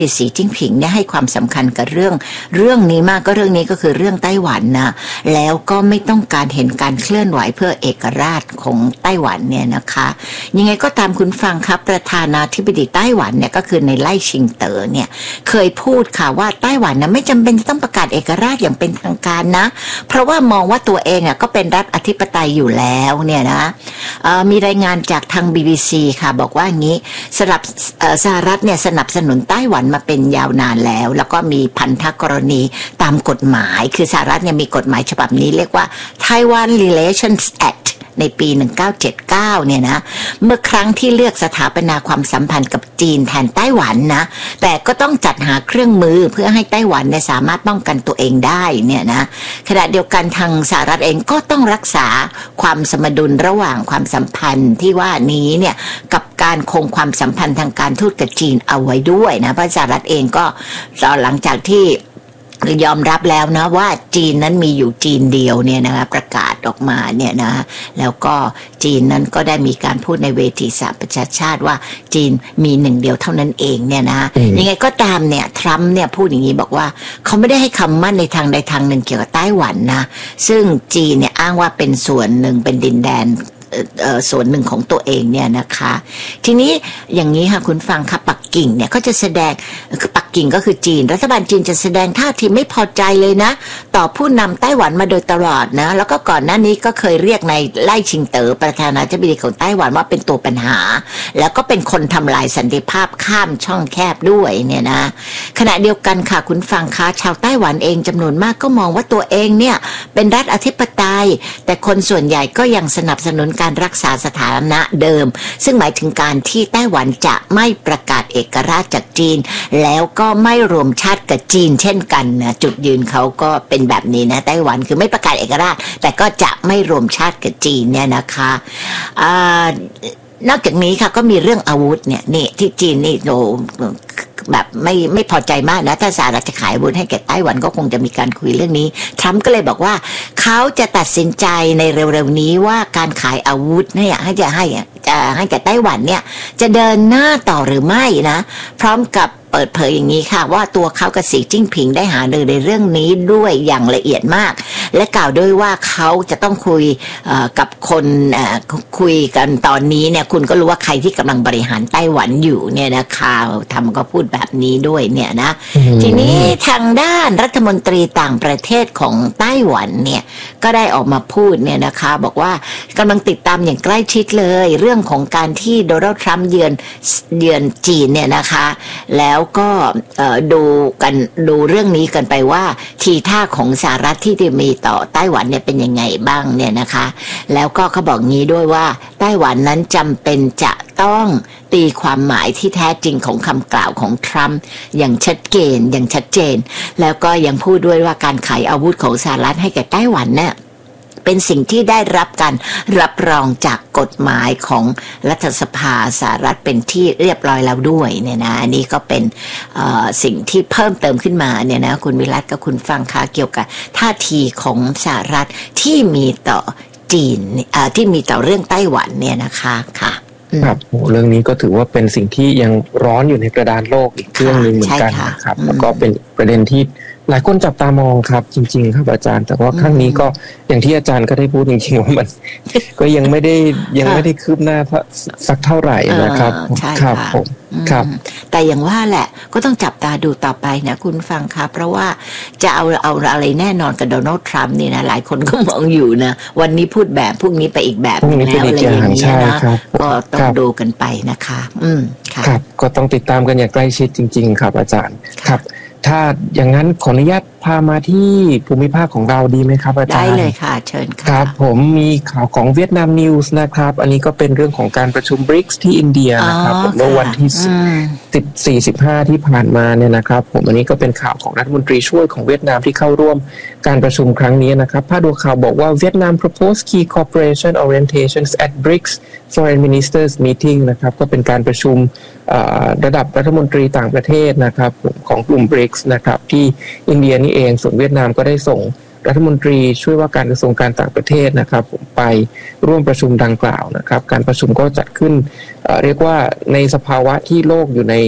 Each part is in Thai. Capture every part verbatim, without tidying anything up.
สีจิ้งผิงเนี่ยให้ความสำคัญกับเรื่องเรื่องนี้มากก็เรื่องนี้ก็คือเรื่องไต้หวันนะแล้วก็ไม่ต้องการเห็นการเคลื่อนไหวเพื่อเอกราชของไต้หวันเนี่ยนะคะยังไงก็ตามคุณฟังครับประธานาธิบดีไต้หวันเนี่ยก็คือในไล่ชิงเต๋อเนี่ยเคยพูดค่ะว่าไต้หวันนะไม่จำเป็นต้องประกาศเอกราชอย่างเป็นทางการนะเพราะว่ามองว่าตัวเองอ่ะก็เป็นรัฐอธิปไตยอยู่แล้วเนี่ยนะมีรายงานจากทาง บี บี ซี ค่ะบอกว่างี้สำหรับสหรัฐเนี่ยสนับสนุนไต้หวันมาเป็นยาวนานแล้วแล้วก็มีพันธกรณีตามกฎหมายคือสหรัฐเนี่ยมีกฎหมายฉบับนี้เรียกว่า Taiwan Relations Act ในปีหนึ่งเก้าเจ็ดเก้าเนี่ยนะเมื่อครั้งที่เลือกสถาปนาความสัมพันธ์กับจีนแทนไต้หวันนะแต่ก็ต้องจัดหาเครื่องมือเพื่อให้ไต้หวันเนี่ยสามารถป้องกันตัวเองได้เนี่ยนะขณะเดียวกันทางสหรัฐเองก็ต้องรักษาความสมดุลระหว่างความสัมพันธ์ที่ว่านี้เนี่ยกับการคงความสัมพันธ์ทางการทูตกับจีนเอาไว้ด้วยนะเพราะสหรัฐเองก็หลังจากที่ยอมรับแล้วนะว่าจีนนั้นมีอยู่จีนเดียวเนี่ยนะคะประกาศออกมาเนี่ยนะแล้วก็จีนนั้นก็ได้มีการพูดในเวทีสหประชาชาติว่าจีนมีหนึ่งเดียวเท่านั้นเองเนี่ยนะยังไงก็ตามเนี่ยทรัมป์เนี่ยพูดอย่างนี้บอกว่าเขาไม่ได้ให้คำมั่นในทางใดทางหนึ่งเกี่ยวกับไต้หวันนะซึ่งจีนเนี่ยอ้างว่าเป็นส่วนหนึ่งเป็นดินแดนส่วนหนึ่งของตัวเองเนี่ยนะคะทีนี้อย่างนี้ค่ะคุณฟังค่ะปักกิ่งเนี่ยก็จะแสดงปักกิ่งก็คือจีนรัฐบาลจีนจะแสดงท่าทีไม่พอใจเลยนะต่อผู้นำไต้หวันมาโดยตลอดนะแล้วก็ก่อนหน้านี้ก็เคยเรียกในไล่ชิงเต๋อประธานาธิบดีของไต้หวันว่าเป็นตัวปัญหาแล้วก็เป็นคนทำลายสันติภาพข้ามช่องแคบด้วยเนี่ยนะขณะเดียวกันค่ะคุณฟังค่ะชาวไต้หวันเองจำนวนมากก็มองว่าตัวเองเนี่ยเป็นรัฐอธิปไตยแต่คนส่วนใหญ่ก็ยังสนับสนุนการรักษาสถานะเดิมซึ่งหมายถึงการที่ไต้หวันจะไม่ประกาศเอกราชจากจีนแล้วก็ไม่รวมชาติกับจีนเช่นกันนะจุดยืนเขาก็เป็นแบบนี้นะไต้หวันคือไม่ประกาศเอกราชแต่ก็จะไม่รวมชาติกับจีนเนี่ยนะคะอ่านอกจากนี้ค่ะก็มีเรื่องอาวุธเนี่ยนี่ที่จีนนี่โอ้แบบไม่ไม่พอใจมากนะถ้าสหรัฐจะขายอาวุธให้แก่ไต้หวันก็คงจะมีการคุยเรื่องนี้ทรัมป์ก็เลยบอกว่าเขาจะตัดสินใจในเร็วๆนี้ว่าการขายอาวุธเนี่ยให้จะให้จะให้แก่ไต้หวันเนี่ยจะเดินหน้าต่อหรือไม่นะพร้อมกับเปิดเผยอย่างนี้ค่ะว่าตัวเขากับสีจิ้งผิงได้หารือในเรื่องนี้ด้วยอย่างละเอียดมากและกล่าวด้วยว่าเขาจะต้องคุยกับคนคุยกันตอนนี้เนี่ยคุณก็รู้ว่าใครที่กำลังบริหารไต้หวันอยู่เนี่ยนะข่าวทำก็พูดแบบนี้ด้วยเนี่ยนะทีนี้ทางด้านรัฐมนตรีต่างประเทศของไต้หวันเนี่ยก็ได้ออกมาพูดเนี่ยนะคะบอกว่ากำลังติดตามอย่างใกล้ชิดเลยเรื่องของการที่โดนัลด์ทรัมป์เยือนเยือนจีนเนี่ยนะคะแล้วก็ดูกันดูเรื่องนี้กันไปว่าทีท่าของสหรัฐที่จะมีต่อไต้หวันเนี่ยเป็นยังไงบ้างเนี่ยนะคะแล้วก็เขาบอกงี้ด้วยว่าไต้หวันนั้นจำเป็นจะต้องตีความหมายที่แท้จริงของคำกล่าวของทรัมป์อย่างชัดเจนอย่างชัดเจนแล้วก็ยังพูดด้วยว่าการขายอาวุธของสหรัฐให้แก่ไต้หวันเนี่ยเป็นสิ่งที่ได้รับการรับรองจากกฎหมายของรัฐสภาสหรัฐเป็นที่เรียบร้อยแล้วด้วยเนี่ยนะอันนี้ก็เป็นสิ่งที่เพิ่มเติมขึ้นมาเนี่ยนะคุณวิรัตกับคุณฟังค่ะเกี่ยวกับท่าทีของสหรัฐที่มีต่อจีนที่มีต่อเรื่องไต้หวันเนี่ยนะคะค่ะครับโหเรื่องนี้ก็ถือว่าเป็นสิ่งที่ยังร้อนอยู่ในกระดานโลกอีกเรื่องนึงเหมือนกันนะครับแล้วก็เป็นประเด็นที่หลายคนจับตามองครับจริงๆครับอาจารย์แต่ว่าครั้งนี้ก็อย่างที่อาจารย์ก็ได้พูดจริงๆว่ามันก็ยังไม่ได้ยังไม่ได้คืบหน้าสักเท่าไหร่นะครับครับผมครับแต่อย่างว่าแหละก็ต้องจับตาดูต่อไปนะคุณฟังครับเพราะว่าจะเอาเอาอะไรแน่นอนกับโดนัลด์ทรัมป์นี่นะหลายคนก็มองอยู่นะวันนี้พูดแบบพรุ่งนี้ไปอีกแบบแล้วอะไรอย่างนี้นะก็ต้องดูกันไปนะคะอืมครับก็ต้องติดตามกันอย่างใกล้ชิดจริงๆครับอาจารย์ครับถ้าอย่างนั้นขออนุญาตพามาที่ภูมิภาคของเราดีไหมครับอาจารย์ได้เลยค่ะเชิญค่ะครับผมมีข่าวของเวียดนามนิวส์นะครับอันนี้ก็เป็นเรื่องของการประชุม บริกส์ ที่อินเดียนะครับเมื่อวันที่สิบสี่ สิบห้าที่ผ่านมาเนี่ยนะครับผมอันนี้ก็เป็นข่าวของรัฐมนตรีช่วยของเวียดนามที่เข้าร่วมการประชุมครั้งนี้นะครับพาดหัวข่าวบอกว่าเวียดนาม propose key cooperation orientations at บริกส์ Foreign Ministers Meeting นะครับก็เป็นการประชุมระดับรัฐมนตรีต่างประเทศนะครับของกลุ่ม บริกส์ นะครับที่อินเดียนี่เองส่วนเวียดนามก็ได้ส่งรัฐมนตรีช่วยว่าการกระทรวงการต่างประเทศนะครับผมไปร่วมประชุมดังกล่าวนะครับการประชุมก็จัดขึ้น เอ่อ เรียกว่าในสภาวะที่โลกอยู่ใน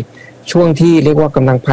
ช่วงที่เรียกว่ากำลัง